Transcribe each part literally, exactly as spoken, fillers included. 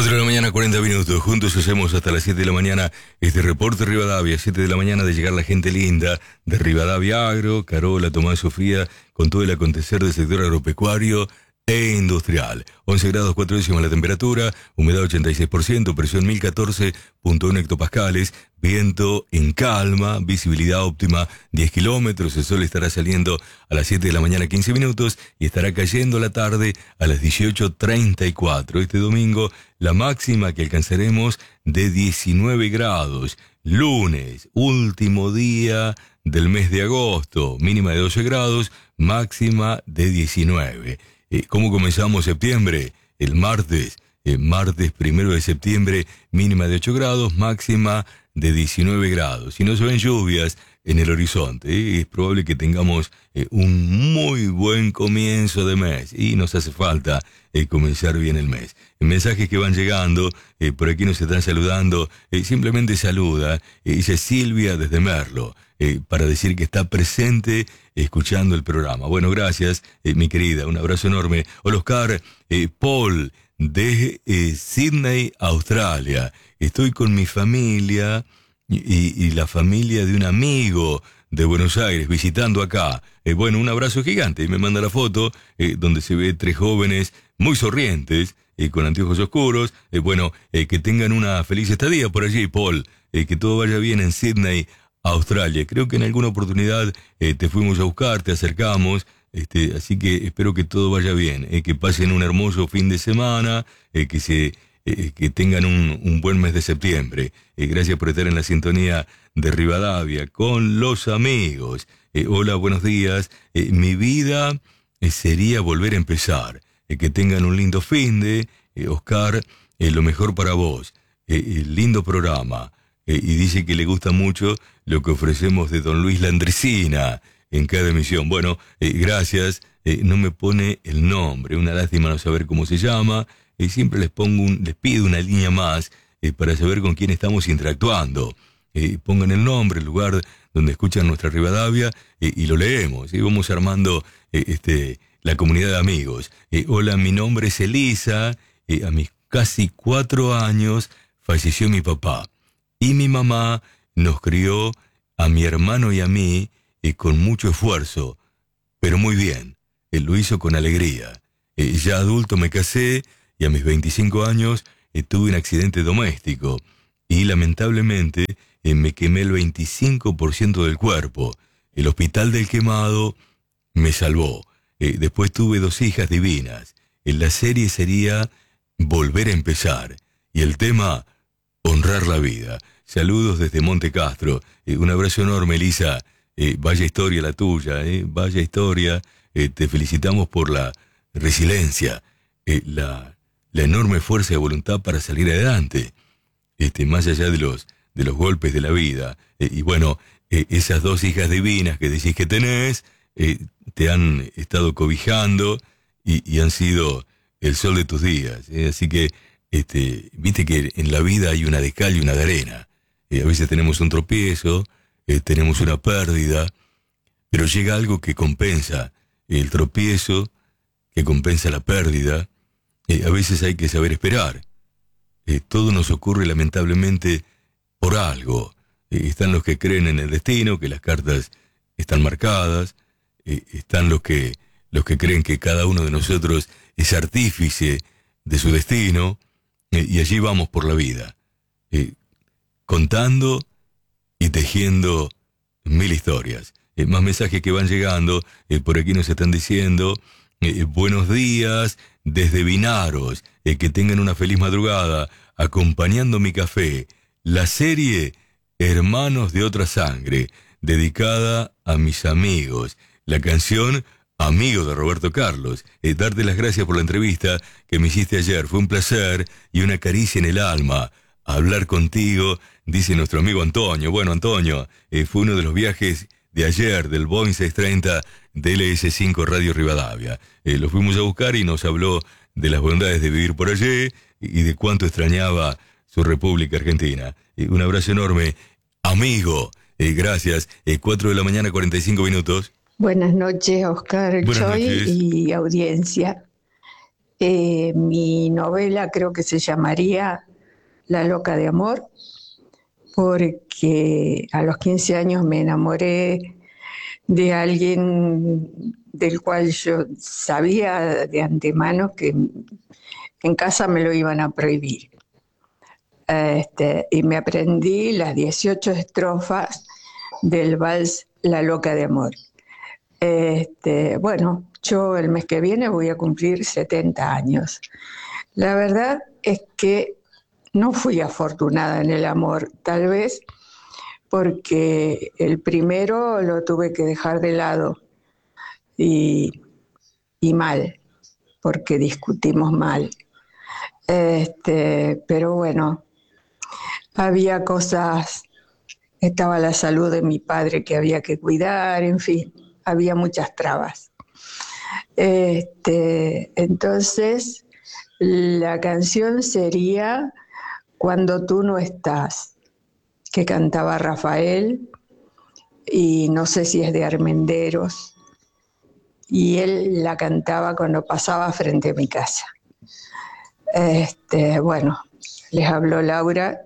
cuatro de la mañana, cuarenta minutos. Juntos hacemos hasta las siete de la mañana este reporte Rivadavia. siete de la mañana de llegar la gente linda de Rivadavia Agro, Carola, Tomás, Sofía, con todo el acontecer del sector agropecuario e industrial. once grados cuatro décimas la temperatura, humedad ochenta y seis por ciento, presión mil catorce punto uno hectopascales, viento en calma, visibilidad óptima diez kilómetros, el sol estará saliendo a las siete de la mañana quince minutos y estará cayendo la tarde a las dieciocho treinta y cuatro. Este domingo la máxima que alcanzaremos de diecinueve grados, lunes, último día del mes de agosto, mínima de doce grados, máxima de diecinueve. Eh, ¿Cómo comenzamos septiembre? El martes, el martes primero de septiembre, mínima de ocho grados, máxima de diecinueve grados. Si no se ven lluvias en el horizonte, eh, es probable que tengamos eh, un muy buen comienzo de mes y nos hace falta eh, comenzar bien el mes. Mensajes que van llegando, eh, por aquí nos están saludando, eh, simplemente saluda, eh, dice Silvia desde Merlo. Eh, para decir que está presente escuchando el programa. Bueno, gracias, eh, mi querida, un abrazo enorme. Hola, Oscar, eh, Paul, de eh, Sydney, Australia. Estoy con mi familia y, y la familia de un amigo de Buenos Aires visitando acá. Eh, bueno, un abrazo gigante. Y me manda la foto eh, donde se ve tres jóvenes muy sonrientes, eh, con anteojos oscuros. Eh, bueno, eh, que tengan una feliz estadía por allí, Paul. Eh, que todo vaya bien en Sydney, Australia. Creo que en alguna oportunidad eh, te fuimos a buscar, te acercamos, este, así que espero que todo vaya bien, eh, que pasen un hermoso fin de semana, eh, que se eh, que tengan un, un buen mes de septiembre. Eh, gracias por estar en la sintonía de Rivadavia con los amigos. Eh, hola, buenos días. Eh, mi vida eh, sería volver a empezar. Eh, que tengan un lindo fin de, eh, Oscar, eh, lo mejor para vos. Eh, eh, lindo programa. Eh, y dice que le gusta mucho lo que ofrecemos de Don Luis Landresina en cada emisión. Bueno, eh, gracias. Eh, no me pone el nombre. Una lástima no saber cómo se llama. Eh, siempre les pongo un, les pido una línea más eh, para saber con quién estamos interactuando. Eh, pongan el nombre, el lugar donde escuchan nuestra Rivadavia eh, y lo leemos. Y vamos armando eh, este, la comunidad de amigos. Eh, hola, mi nombre es Elisa. Eh, a mis casi cuatro años falleció mi papá. Y mi mamá nos crió a mi hermano y a mí eh, con mucho esfuerzo, pero muy bien. Él lo hizo con alegría. Eh, ya adulto me casé y a mis veinticinco años eh, tuve un accidente doméstico y lamentablemente eh, me quemé el veinticinco por ciento del cuerpo. El hospital del quemado me salvó. Eh, después tuve dos hijas divinas. En la serie sería Volver a empezar y el tema honrar la vida. Saludos desde Monte Castro. Eh, un abrazo enorme, Elisa. Eh, vaya historia la tuya, eh, vaya historia. Eh, te felicitamos por la resiliencia, eh, la, la enorme fuerza de voluntad para salir adelante, este, más allá de los, de los golpes de la vida. Eh, y bueno, eh, esas dos hijas divinas que decís que tenés, eh, te han estado cobijando y, y han sido el sol de tus días. Eh, así que Este, viste que en la vida hay una de cal y una de arena. Eh, a veces tenemos un tropiezo, eh, tenemos una pérdida, pero llega algo que compensa el tropiezo, que compensa la pérdida. Eh, a veces hay que saber esperar. Eh, todo nos ocurre lamentablemente por algo. Eh, están los que creen en el destino, que las cartas están marcadas. Eh, están los que, los que creen que cada uno de nosotros es artífice de su destino. Y allí vamos por la vida, eh, contando y tejiendo mil historias. Eh, más mensajes que van llegando, eh, por aquí nos están diciendo, eh, buenos días desde Vinaros, eh, que tengan una feliz madrugada, acompañando mi café. La serie Hermanos de otra sangre, dedicada a mis amigos. La canción Amigo de Roberto Carlos. Eh, darte las gracias por la entrevista que me hiciste ayer. Fue un placer y una caricia en el alma hablar contigo, dice nuestro amigo Antonio. Bueno, Antonio, eh, fue uno de los viajes de ayer del Boeing seiscientos treinta de L S cinco Radio Rivadavia. Eh, lo fuimos a buscar y nos habló de las bondades de vivir por allí y de cuánto extrañaba su República Argentina. Eh, un abrazo enorme, amigo. Eh, gracias. Eh, cuatro de la mañana, cuarenta y cinco minutos. Buenas noches, Oscar Buenas Choy noches. y audiencia. Eh, mi novela creo que se llamaría La loca de amor, porque a los quince años me enamoré de alguien del cual yo sabía de antemano que en casa me lo iban a prohibir. Este, y me aprendí las dieciocho estrofas del vals La loca de amor. Este, bueno, yo el mes que viene voy a cumplir setenta años. La verdad es que no fui afortunada en el amor, tal vez porque el primero lo tuve que dejar de lado y, y mal, porque discutimos mal. Este, pero bueno, había cosas, estaba la salud de mi padre que había que cuidar, en fin, había muchas trabas. Este, entonces, la canción sería Cuando tú no estás, que cantaba Rafael, y no sé si es de Armenderos, y él la cantaba cuando pasaba frente a mi casa. Este, bueno, les habló Laura,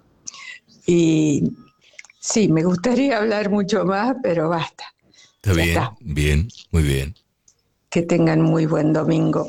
y sí, me gustaría hablar mucho más, pero basta. Está Ya bien, está. bien, muy bien. Que tengan muy buen domingo.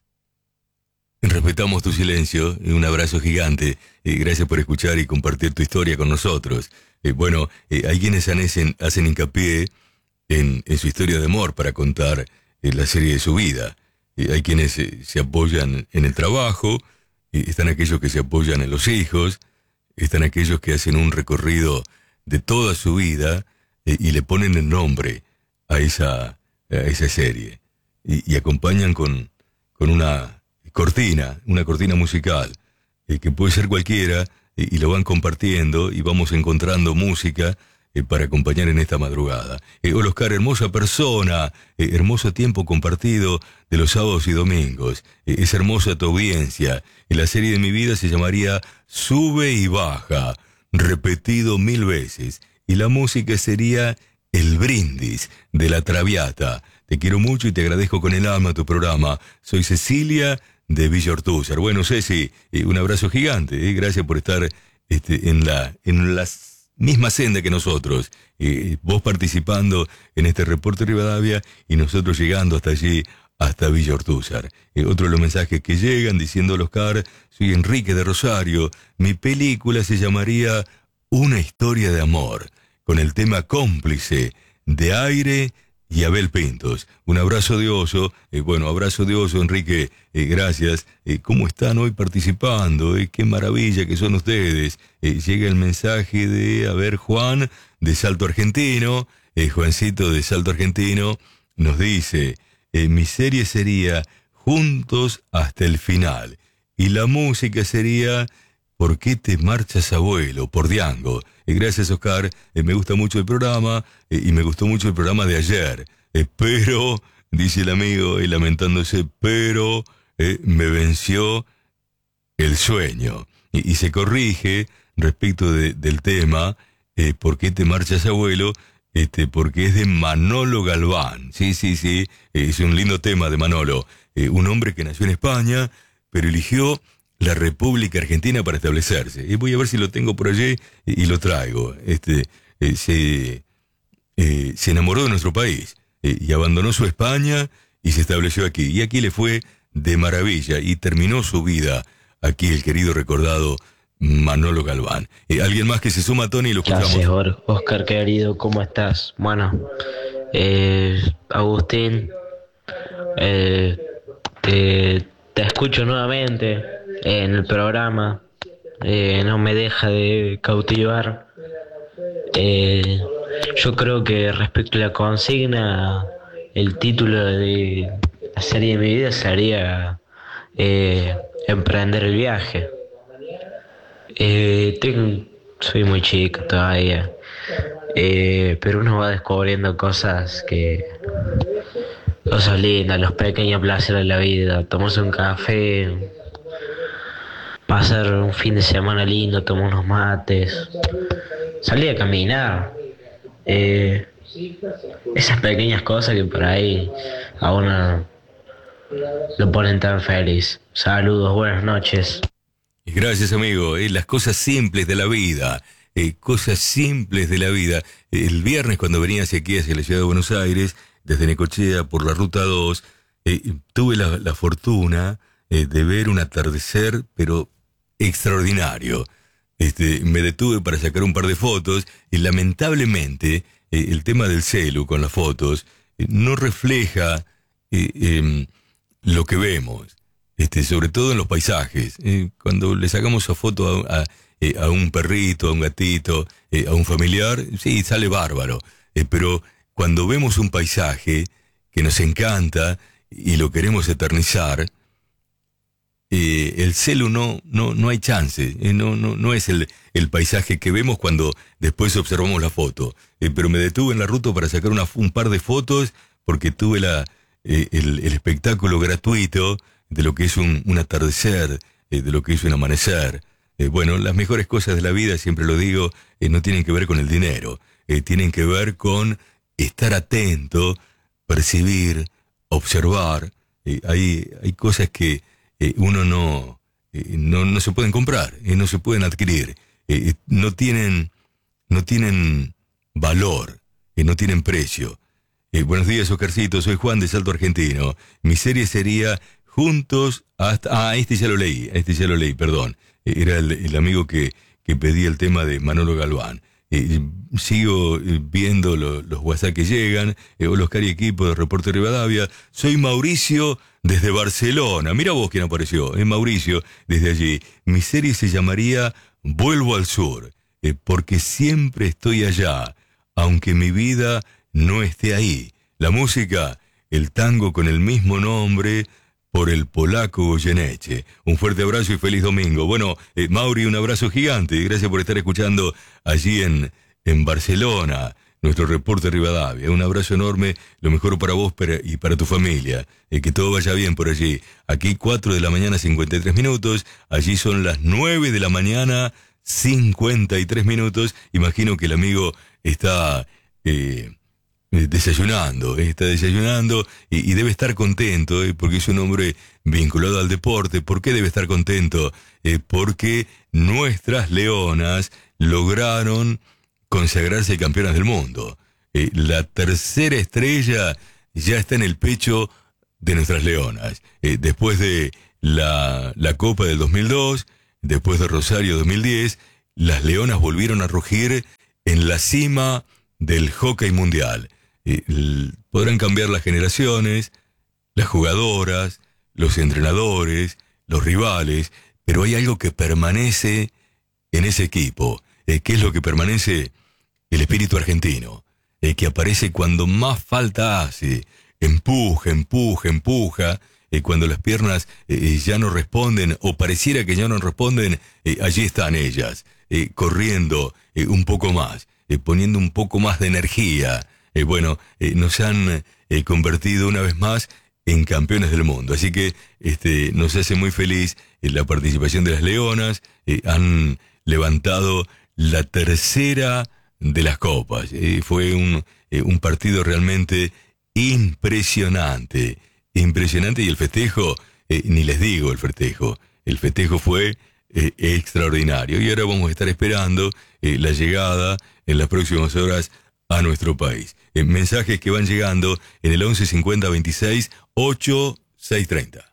Respetamos tu silencio, un abrazo gigante, eh, gracias por escuchar y compartir tu historia con nosotros. Eh, bueno, eh, hay quienes hacen, hacen hincapié en, en su historia de amor para contar eh, la serie de su vida. Eh, hay quienes eh, se apoyan en el trabajo, eh, están aquellos que se apoyan en los hijos, están aquellos que hacen un recorrido de toda su vida eh, y le ponen el nombre a esa, a esa serie. Y, y acompañan con, con una cortina, una cortina musical, eh, que puede ser cualquiera, eh, y lo van compartiendo y vamos encontrando música eh, para acompañar en esta madrugada. Eh, hola Oscar, hermosa persona, eh, hermoso tiempo compartido de los sábados y domingos. Eh, es hermosa tu audiencia. Eh, la serie de mi vida se llamaría Sube y Baja, repetido mil veces. Y la música sería El Brindis de La Traviata. Te quiero mucho y te agradezco con el alma tu programa. Soy Cecilia de Villa Ortúzar. Bueno, Ceci, eh, un abrazo gigante. Eh, gracias por estar este, en la en la misma senda que nosotros. Eh, vos participando en este reporte Rivadavia y nosotros llegando hasta allí, hasta Villa Ortúzar. Eh, otro de los mensajes que llegan diciendo Oscar, soy Enrique de Rosario. Mi película se llamaría Una historia de amor, con el tema Cómplice de Aire y Abel Pintos. Un abrazo de oso, eh, bueno, abrazo de oso, Enrique, eh, gracias. Eh, ¿Cómo están hoy participando? Eh, qué maravilla que son ustedes. Eh, llega el mensaje de, a ver, Juan, de Salto Argentino, eh, Juancito de Salto Argentino, nos dice, eh, mi serie sería Juntos hasta el final, y la música sería ¿Por qué te marchas, abuelo? Por Diango. Eh, gracias, Oscar. Eh, me gusta mucho el programa eh, y me gustó mucho el programa de ayer. Eh, pero, dice el amigo, y lamentándose, pero eh, me venció el sueño. Y, y se corrige respecto de, del tema, eh, ¿por qué te marchas, abuelo? Este, porque es de Manolo Galván. Sí, sí, sí. Eh, es un lindo tema de Manolo. Eh, un hombre que nació en España, pero eligió la República Argentina para establecerse. Y voy a ver si lo tengo por allí y, y lo traigo. Este, eh, se, eh, se enamoró de nuestro país eh, y abandonó su España y se estableció aquí. Y aquí le fue de maravilla y terminó su vida aquí el querido recordado Manolo Galván. Eh, ¿Alguien más que se suma, Tony? Lo escuchamos. Gracias, Oscar, querido, ¿cómo estás? Bueno, eh, Agustín, eh, te, te escucho nuevamente en el programa, eh, no me deja de cautivar. Eh, yo creo que respecto a la consigna, el título de la serie de mi vida sería eh, Emprender el viaje. Eh, tengo, soy muy chico todavía, eh, pero uno va descubriendo cosas que, cosas lindas, los pequeños placeres de la vida, tomarse un café, pasar un fin de semana lindo, tomar unos mates, salir a caminar, eh, esas pequeñas cosas que por ahí a uno lo ponen tan feliz. Saludos, buenas noches. Gracias, amigo. Eh, las cosas simples de la vida. Eh, cosas simples de la vida. El viernes, cuando venía hacia aquí, hacia la ciudad de Buenos Aires, desde Necochea por la ruta dos, eh, tuve la, la fortuna eh, de ver un atardecer, pero extraordinario. Este, me detuve para sacar un par de fotos y lamentablemente eh, el tema del celu con las fotos eh, no refleja eh, eh, lo que vemos, este, sobre todo en los paisajes. Eh, cuando le sacamos esa foto a, a, eh, a un perrito, a un gatito, eh, a un familiar, sí, sale bárbaro. Eh, pero cuando vemos un paisaje que nos encanta y lo queremos eternizar, Eh, el celu no, no, no hay chance, eh, no, no, no es el, el paisaje que vemos cuando después observamos la foto. Eh, pero me detuve en la ruta para sacar una, un par de fotos porque tuve la, eh, el, el espectáculo gratuito de lo que es un, un atardecer, eh, de lo que es un amanecer. Eh, bueno, las mejores cosas de la vida, siempre lo digo, eh, no tienen que ver con el dinero, eh, tienen que ver con estar atento, percibir, observar. Eh, hay, hay cosas que Eh, uno no, eh, no, no se pueden comprar, eh, no se pueden adquirir, eh, no tienen, no tienen valor, eh, no tienen precio. Eh, buenos días, Oscarcito, soy Juan de Salto Argentino. Mi serie sería Juntos hasta... Ah, este ya lo leí, este ya lo leí, perdón. Eh, era el, el amigo que, que pedía el tema de Manolo Galván. Eh, sigo viendo lo, los WhatsApp que llegan. Eh, hola, Oscar y equipo de Reporte Rivadavia. Soy Mauricio desde Barcelona. Mira vos quién apareció, es eh, Mauricio desde allí. Mi serie se llamaría Vuelvo al Sur, eh, porque siempre estoy allá, aunque mi vida no esté ahí. La música, el tango con el mismo nombre, por el polaco Goyeneche. Un fuerte abrazo y feliz domingo. Bueno, eh, Mauri, un abrazo gigante y gracias por estar escuchando allí en, en Barcelona, nuestro Reporte Rivadavia. Un abrazo enorme, lo mejor para vos y para tu familia. Eh, que todo vaya bien por allí. Aquí cuatro de la mañana, cincuenta y tres minutos. Allí son las nueve de la mañana, cincuenta y tres minutos. Imagino que el amigo está... Eh, desayunando, eh, está desayunando y, y debe estar contento, eh, porque es un hombre vinculado al deporte. ¿Por qué debe estar contento? Eh, porque nuestras leonas lograron consagrarse campeonas del mundo. Eh, la tercera estrella ya está en el pecho de nuestras leonas. Eh, después de la, la Copa del dos mil dos, después de Rosario dos mil diez, las leonas volvieron a rugir en la cima del hockey mundial. Eh, podrán cambiar las generaciones, las jugadoras, los entrenadores, los rivales, pero hay algo que permanece en ese equipo. Eh, ¿Qué es lo que permanece? El espíritu argentino, eh, que aparece cuando más falta hace. Empuja, empuja, empuja. Eh, cuando las piernas eh, ya no responden, o pareciera que ya no responden, eh, allí están ellas, eh, corriendo eh, un poco más, eh, poniendo un poco más de energía. Eh, bueno, eh, nos han eh, convertido una vez más en campeones del mundo. Así que este, nos hace muy feliz eh, la participación de las leonas. Eh, han levantado la tercera de las copas. Eh, fue un, eh, un partido realmente impresionante. Impresionante, y el festejo, eh, ni les digo el festejo. El festejo fue eh, extraordinario. Y ahora vamos a estar esperando eh, la llegada en las próximas horas a nuestro país. Eh, mensajes que van llegando en el once cincuenta veintiséis ochenta y seis treinta.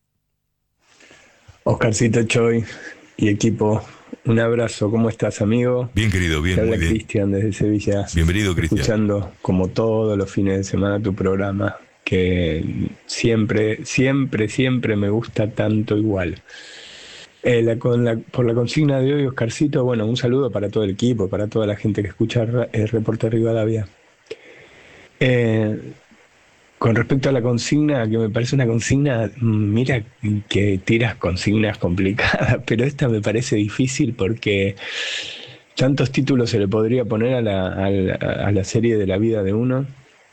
Oscarcito Choy y equipo, un abrazo. ¿Cómo estás, amigo? Bien, querido, bien, muy bien. Cristian desde Sevilla. Bienvenido, Cristian. Escuchando como todos los fines de semana tu programa, que siempre, siempre, siempre me gusta tanto igual. Eh, la, con la, por la consigna de hoy, Oscarcito, bueno, un saludo para todo el equipo, para toda la gente que escucha el Reporte Rivadavia. Eh, con respecto a la consigna, que me parece una consigna, mira que tiras consignas complicadas, pero esta me parece difícil porque tantos títulos se le podría poner a la, a la, a la serie de la vida de uno.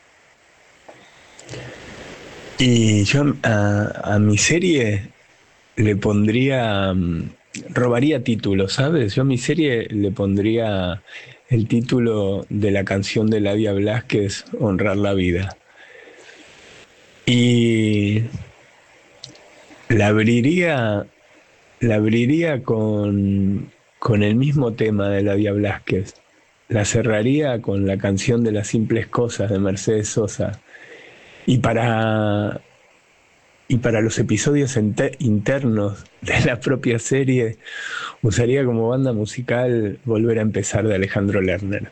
Y yo a, a mi serie le pondría, robaría títulos, ¿sabes? Yo a mi serie le pondría el título de la canción de Ladia Blasquez, Honrar la Vida. Y La abriría, la abriría con, con el mismo tema de la Dia Blasquez. La cerraría con la canción de Las Simples Cosas de Mercedes Sosa. Y para, y para los episodios ente- internos de la propia serie, usaría como banda musical Volver a Empezar de Alejandro Lerner.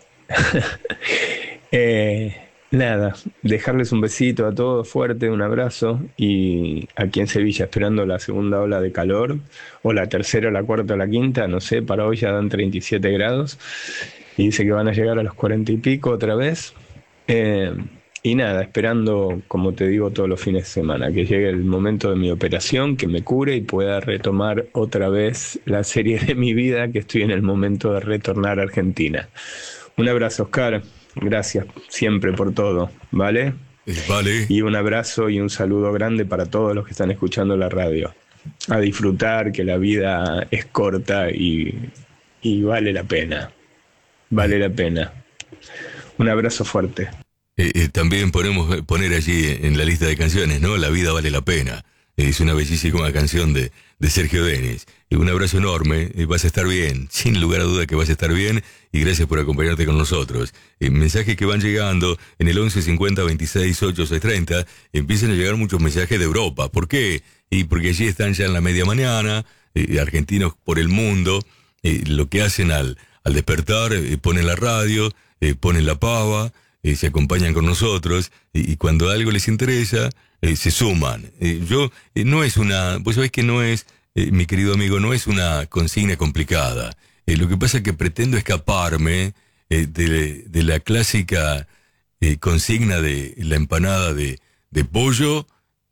eh, nada, dejarles un besito a todos fuerte, un abrazo, y aquí en Sevilla esperando la segunda ola de calor, o la tercera, o la cuarta, o la quinta, no sé, para hoy ya dan treinta y siete grados, y dice que van a llegar a los cuarenta y pico otra vez. Eh, y nada, esperando, como te digo, todos los fines de semana, que llegue el momento de mi operación, que me cure y pueda retomar otra vez la serie de mi vida, que estoy en el momento de retornar a Argentina. Un abrazo, Oscar. Gracias siempre por todo, ¿vale? Eh, vale. Y un abrazo y un saludo grande para todos los que están escuchando la radio. A disfrutar, que la vida es corta y, y vale la pena. Vale la pena. Un abrazo fuerte. Eh, eh, también podemos poner allí en la lista de canciones, ¿no? La vida vale la pena. Es una bellísima canción de, de Sergio Denis. Eh, un abrazo enorme, eh, vas a estar bien, sin lugar a duda que vas a estar bien, y gracias por acompañarte con nosotros. Eh, mensajes que van llegando en el once cincuenta veintiséis ocho seis treinta, empiezan a llegar muchos mensajes de Europa. ¿Por qué? Y porque allí están ya en la media mañana, eh, argentinos por el mundo, eh, lo que hacen al, al despertar, eh, ponen la radio, eh, ponen la pava, eh, se acompañan con nosotros, y, y cuando algo les interesa, Eh, se suman. Eh, yo, eh, no es una, pues sabés que no es, eh, mi querido amigo, no es una consigna complicada. Eh, lo que pasa es que pretendo escaparme eh, de, de la clásica eh, consigna de la empanada de, de pollo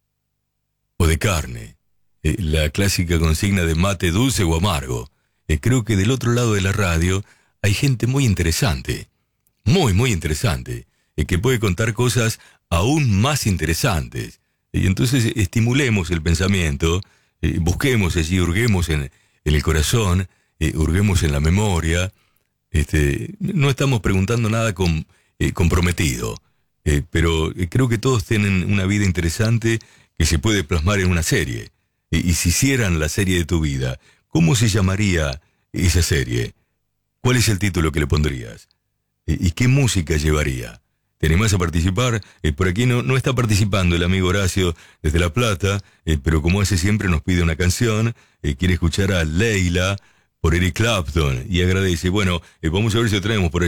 o de carne. Eh, la clásica consigna de mate dulce o amargo. Eh, creo que del otro lado de la radio hay gente muy interesante, muy, muy interesante, eh, que puede contar cosas aún más interesantes. Y entonces estimulemos el pensamiento, eh, busquemos allí, hurguemos en, en el corazón, eh, hurguemos en la memoria. Este, no estamos preguntando nada con, eh, comprometido, eh, pero creo que todos tienen una vida interesante que se puede plasmar en una serie. Eh, y si hicieran la serie de tu vida, ¿cómo se llamaría esa serie? ¿Cuál es el título que le pondrías? Eh, ¿Y qué música llevaría? ¿Te animás a participar? Eh, por aquí no, no está participando el amigo Horacio desde La Plata, eh, pero como hace siempre nos pide una canción, eh, quiere escuchar a Leila por Eric Clapton y agradece. Bueno, eh, vamos a ver si lo traemos por allí.